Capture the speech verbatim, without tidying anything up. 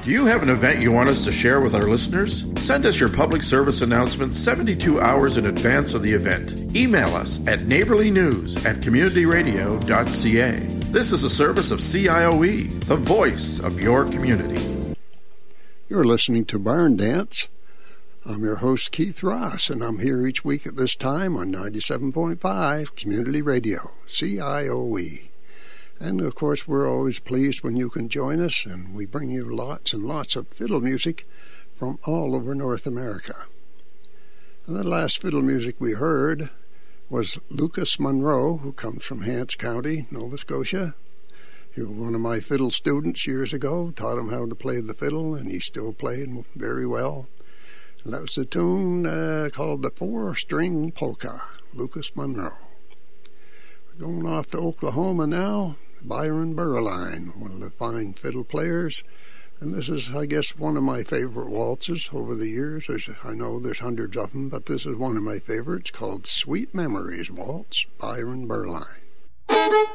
Do you have an event you want us to share with our listeners? Send us your public service announcement seventy-two hours in advance of the event. Email us at neighborlynews at communityradio.ca. This is a service of C I O E, the voice of your community. You're listening to Barn Dance. I'm your host, Keith Ross, and I'm here each week at this time on ninety-seven point five Community Radio, C I O E. And, of course, we're always pleased when you can join us, and we bring you lots and lots of fiddle music from all over North America. And the last fiddle music we heard was Lucas Monroe, who comes from Hants County, Nova Scotia. He was one of my fiddle students years ago, taught him how to play the fiddle, and he's still playing very well. And that was a tune uh, called the Four-String Polka, Lucas Monroe. We're going off to Oklahoma now. Byron Berline, one of the fine fiddle players. And this is, I guess, one of my favorite waltzes over the years. There's, I know there's hundreds of them, but this is one of my favorites called Sweet Memories Waltz, Byron Berline.